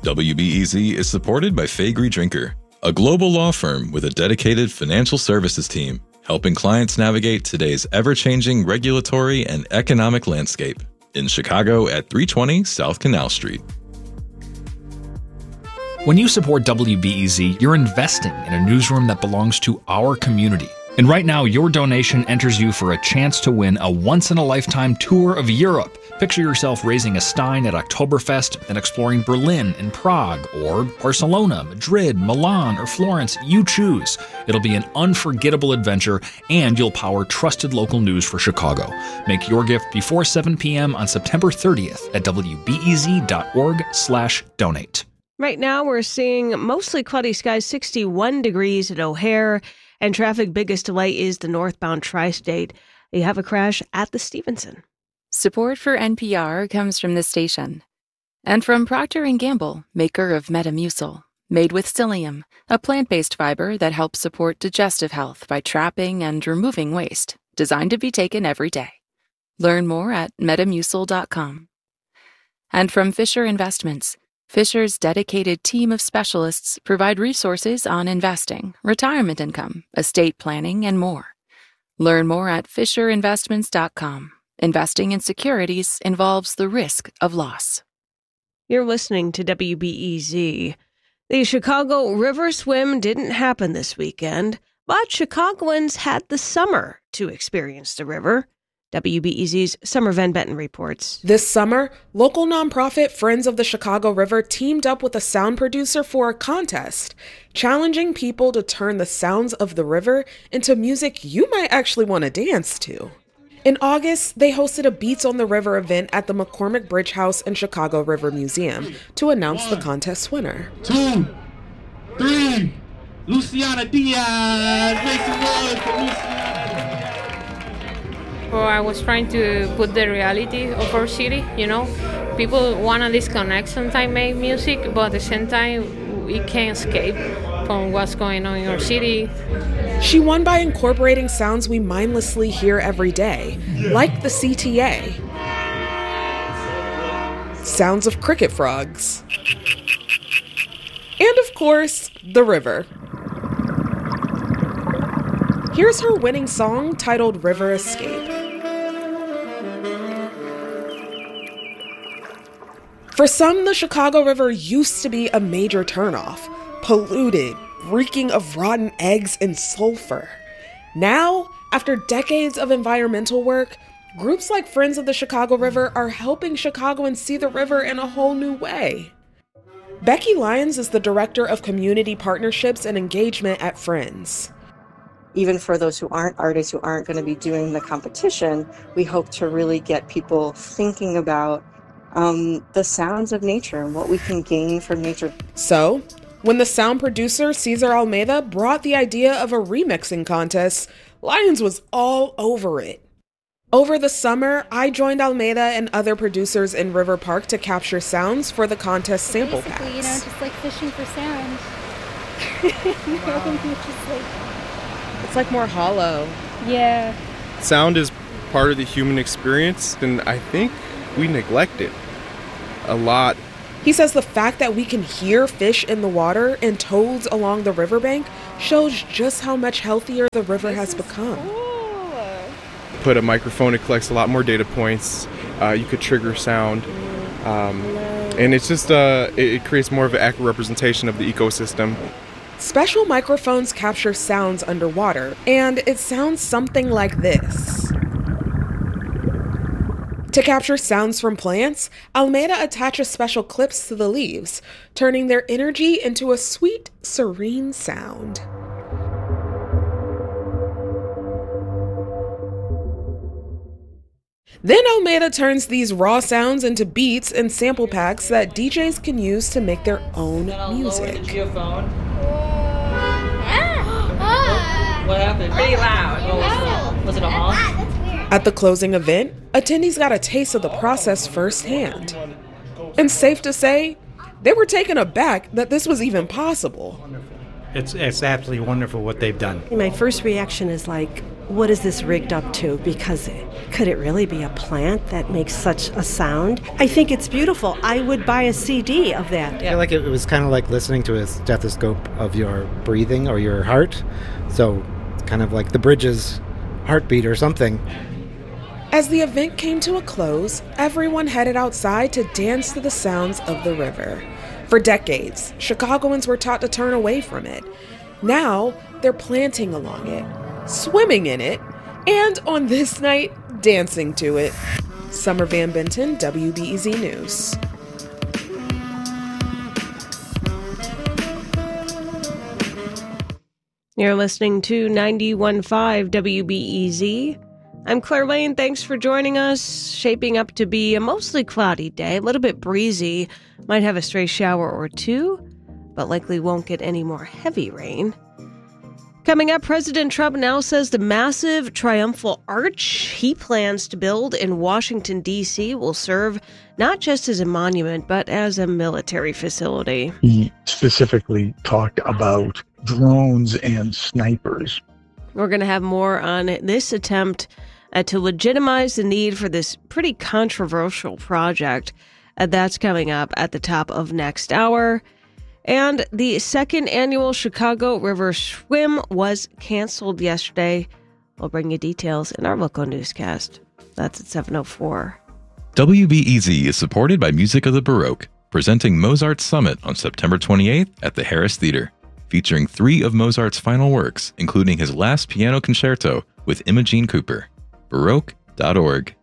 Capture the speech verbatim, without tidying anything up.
W B E Z is supported by Faegre Drinker, a global law firm with a dedicated financial services team, helping clients navigate today's ever-changing regulatory and economic landscape. In Chicago at three twenty South Canal Street. When you support W B E Z, you're investing in a newsroom that belongs to our community. And right now, your donation enters you for a chance to win a once-in-a-lifetime tour of Europe. Picture yourself raising a stein at Oktoberfest, then exploring Berlin and Prague, or Barcelona, Madrid, Milan, or Florence. You choose. It'll be an unforgettable adventure, and you'll power trusted local news for Chicago. Make your gift before seven p.m. on September thirtieth at W B E Z dot org slash donate. Right now, we're seeing mostly cloudy skies, sixty-one degrees at O'Hare, and traffic biggest delay is the northbound tri-state. You have a crash at the Stevenson. Support for N P R comes from this station. And from Procter and Gamble, maker of Metamucil, made with psyllium, a plant-based fiber that helps support digestive health by trapping and removing waste, designed to be taken every day. Learn more at metamucil dot com. And from Fisher Investments, Fisher's dedicated team of specialists provide resources on investing, retirement income, estate planning, and more. Learn more at fisher investments dot com. Investing in securities involves the risk of loss. You're listening to W B E Z. The Chicago River Swim didn't happen this weekend, but Chicagoans had the summer to experience the river. W B E Z's Summer Van Benton reports. This summer, local nonprofit Friends of the Chicago River teamed up with a sound producer for a contest, challenging people to turn the sounds of the river into music you might actually want to dance to. In August, they hosted a Beats on the River event at the McCormick Bridge House and Chicago River Museum to announce One, the contest winner. Two, three, Luciana Diaz, make some noise for Luciana. Well, I was trying to put the reality of our city, you know. People want to disconnect sometimes, make music, but at the same time, we can't escape from what's going on in our city. She won by incorporating sounds we mindlessly hear every day, like the C T A. Sounds of cricket frogs. And of course, the river. Here's her winning song titled River Escape. For some, the Chicago River used to be a major turnoff, polluted, reeking of rotten eggs and sulfur. Now, after decades of environmental work, groups like Friends of the Chicago River are helping Chicagoans see the river in a whole new way. Becky Lyons is the Director of Community Partnerships and Engagement at Friends. Even for those who aren't artists, who aren't going to be doing the competition, we hope to really get people thinking about um, the sounds of nature and what we can gain from nature. So, when the sound producer, Cesar Almeida, brought the idea of a remixing contest, Lyons was all over it. Over the summer, I joined Almeida and other producers in River Park to capture sounds for the contest sample packs. Basically, you know, just like fishing for sound. you know, Wow. just like, It's like more hollow. yeah. Sound is part of the human experience, and I think we neglect it a lot. He says the fact that we can hear fish in the water and toads along the riverbank shows just how much healthier the river has become. Put a microphone, it collects a lot more data points. Uh, you could trigger sound. Um, and it's just, uh, it, it creates more of an accurate representation of the ecosystem. Special microphones capture sounds underwater, and it sounds something like this. To capture sounds from plants, Almeida attaches special clips to the leaves, turning their energy into a sweet, serene sound. Then Almeida turns these raw sounds into beats and sample packs that D Js can use to make their own music. What happened? Pretty loud. What was it? Was it a honk? At the closing event, attendees got a taste of the process firsthand. And safe to say, they were taken aback that this was even possible. It's it's absolutely wonderful what they've done. My first reaction is like, what is this rigged up to? Because could it really be a plant that makes such a sound? I think it's beautiful. I would buy a C D of that. I feel like it was kind of like listening to a stethoscope of your breathing or your heart. So it's kind of like the bridge's heartbeat or something. As the event came to a close, everyone headed outside to dance to the sounds of the river. For decades, Chicagoans were taught to turn away from it. Now, they're planting along it, swimming in it, and on this night, dancing to it. Summer Van Benton, W B E Z News. You're listening to ninety-one point five W B E Z. I'm Claire Lane. Thanks for joining us. Shaping up to be a mostly cloudy day, a little bit breezy. Might have a stray shower or two, but likely won't get any more heavy rain. Coming up, President Trump now says the massive triumphal arch he plans to build in Washington, D C will serve not just as a monument, but as a military facility. He specifically talked about drones and snipers. We're going to have more on this attempt uh, to legitimize the need for this pretty controversial project. Uh, that's coming up at the top of next hour. And the second annual Chicago River Swim was canceled yesterday. We'll bring you details in our local newscast. That's at seven oh four. W B E Z is supported by Music of the Baroque, presenting Mozart's Summit on September twenty-eighth at the Harris Theater, featuring three of Mozart's final works, including his last piano concerto with Imogen Cooper. Baroque dot org.